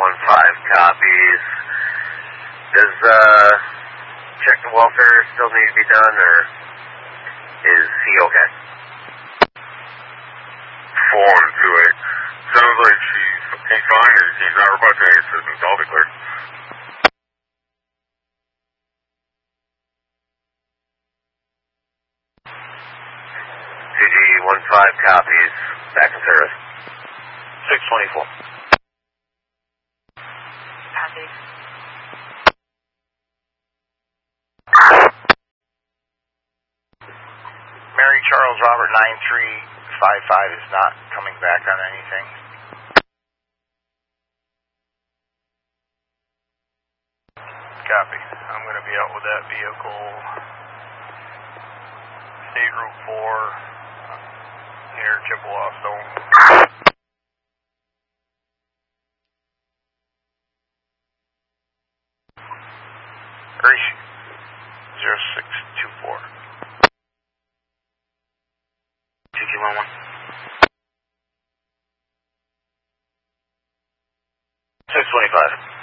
copies. Does check the welfare still need to be done, or is he okay? Falling to it. Sounds like he's fine, and he's not requesting any assistance. All declared. Copies. Back in service. 624. Copy. Mary Charles Robert 9355 is not coming back on anything. Copy. I'm going to be out with that vehicle. State Route 4. Near Chippewa Stone. Hurry. 0624. 2211. 625.